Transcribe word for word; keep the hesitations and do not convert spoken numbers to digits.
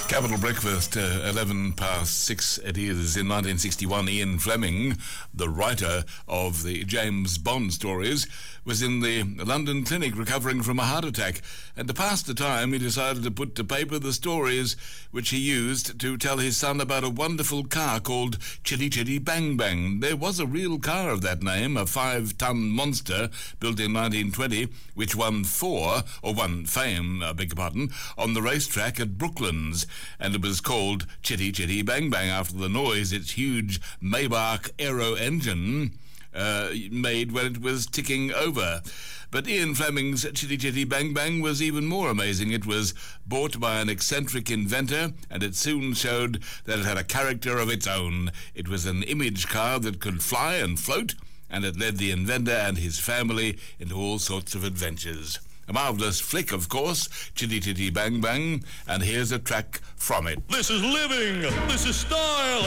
Capital Breakfast, uh, eleven past six it is. In nineteen sixty-one, Ian Fleming, the writer of the James Bond stories, was in the London clinic recovering from a heart attack, and to pass the time he decided to put to paper the stories which he used to tell his son about a wonderful car called Chitty Chitty Bang Bang. There was a real car of that name, a five-ton monster built in nineteen twenty, which won four, or won fame, I beg your pardon, on the racetrack at Brooklands, and it was called Chitty Chitty Bang Bang after the noise its huge Maybach aero engine uh, made when it was ticking over. But Ian Fleming's Chitty Chitty Bang Bang was even more amazing. It was bought by an eccentric inventor, and it soon showed that it had a character of its own. It was an image car that could fly and float, and it led the inventor and his family into all sorts of adventures. A marvellous flick, of course, Chitty Chitty Bang Bang, and here's a track from it. This is living, this is style.